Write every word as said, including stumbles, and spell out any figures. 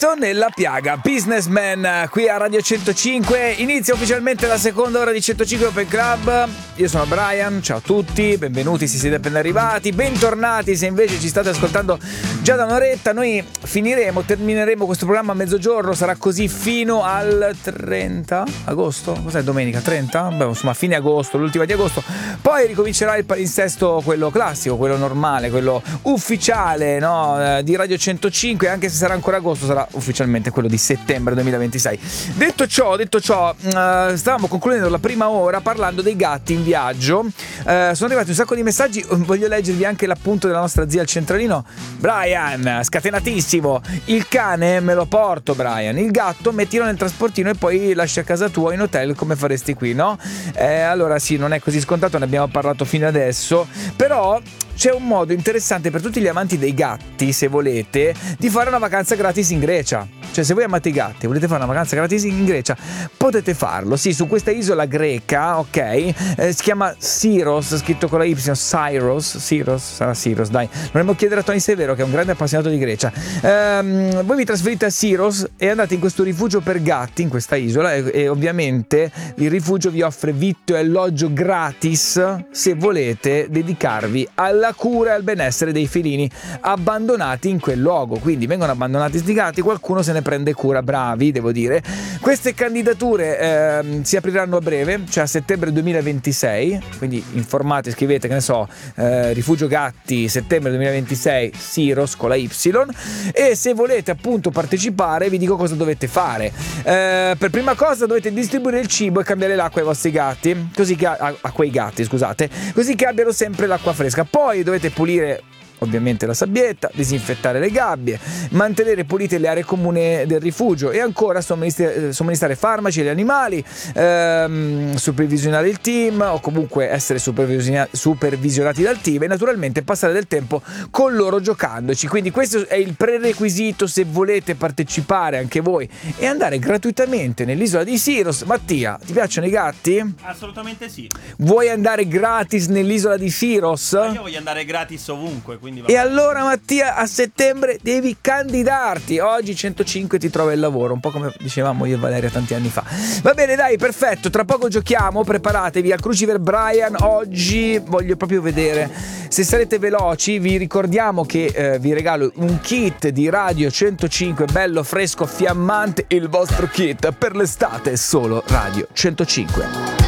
Dito nella piaga, Businessman qui a Radio centocinque. Inizia ufficialmente la seconda ora di centocinque Open Club. Io sono Brian, ciao a tutti, benvenuti se siete appena arrivati, bentornati se invece ci state ascoltando già da un'oretta. Noi finiremo, termineremo questo programma a mezzogiorno, sarà così fino al trenta agosto. Cos'è, domenica trenta? Beh, insomma fine agosto, l'ultima di agosto. Poi ricomincerà il palinsesto, quello classico, quello normale, quello ufficiale, no, di Radio centocinque. Anche se sarà ancora agosto, sarà ufficialmente quello di settembre duemilaventisei. Detto ciò, detto ciò, uh, stavamo concludendo la prima ora parlando dei gatti in viaggio. Uh, sono arrivati un sacco di messaggi, voglio leggervi anche l'appunto della nostra zia al centralino. Brian, scatenatissimo, il cane me lo porto, Brian, il gatto mettilo nel trasportino e poi lasci a casa tua in hotel come faresti qui, no? Eh, allora sì, non è così scontato, ne abbiamo parlato fino adesso, però c'è un modo interessante per tutti gli amanti dei gatti, se volete, di fare una vacanza gratis in Grecia. Cioè, se voi amate i gatti e volete fare una vacanza gratis in Grecia, potete farlo. Sì, su questa isola greca, ok? Eh, si chiama Syros, scritto con la Y, Syros, Syros, sarà Syros, dai. Dovremmo chiedere a Tony Severo, che è un grande appassionato di Grecia. Ehm, voi vi trasferite a Syros e andate in questo rifugio per gatti, in questa isola, e, e ovviamente il rifugio vi offre vitto e alloggio gratis se volete dedicarvi alla cura e al benessere dei felini abbandonati in quel luogo. Quindi vengono abbandonati sti gatti, qualcuno se ne prende cura, bravi devo dire. Queste candidature eh, si apriranno a breve, cioè a settembre duemilaventisei, quindi informate, scrivete, che ne so, eh, Rifugio Gatti settembre duemilaventisei Syros con la Y, e se volete appunto partecipare vi dico cosa dovete fare. Eh, per prima cosa dovete distribuire il cibo e cambiare l'acqua ai vostri gatti, così che a, a quei gatti scusate, così che abbiano sempre l'acqua fresca. Poi dovete pulire ovviamente la sabbietta, disinfettare le gabbie, mantenere pulite le aree comuni del rifugio e ancora somministrare, somministrare farmaci agli animali, ehm, supervisionare il team o comunque essere supervisionati, supervisionati dal team, e naturalmente passare del tempo con loro giocandoci. Quindi questo è il prerequisito se volete partecipare anche voi e andare gratuitamente nell'isola di Syros. Mattia, ti piacciono i gatti? Assolutamente sì. Vuoi andare gratis nell'isola di Syros? Ma io voglio andare gratis ovunque, quindi E allora Mattia, a settembre devi candidarti. Oggi centocinque ti trova il lavoro, un po' come dicevamo io e Valeria tanti anni fa. Va bene, dai, perfetto, tra poco giochiamo, preparatevi al Cruciver Brian. Oggi voglio proprio vedere se sarete veloci. Vi ricordiamo che eh, vi regalo un kit di Radio centocinque bello, fresco, fiammante, il vostro kit per l'estate, solo Radio centocinque.